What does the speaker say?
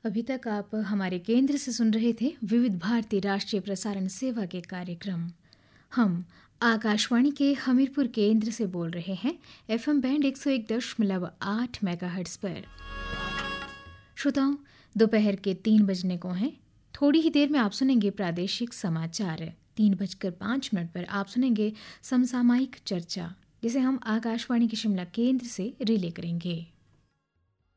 अभी तक आप हमारे केंद्र से सुन रहे थे विविध भारती राष्ट्रीय प्रसारण सेवा के कार्यक्रम। हम आकाशवाणी के हमीरपुर केंद्र से बोल रहे हैं एफएम बैंड 101.8 मेगाहर्ट्ज पर। श्रोताओं, दोपहर के 3 बजने को हैं। थोड़ी ही देर में आप सुनेंगे प्रादेशिक समाचार। 3:05 पर आप सुनेंगे समसामयिक चर्चा, जिसे हम आकाशवाणी के शिमला केंद्र से रिले करेंगे।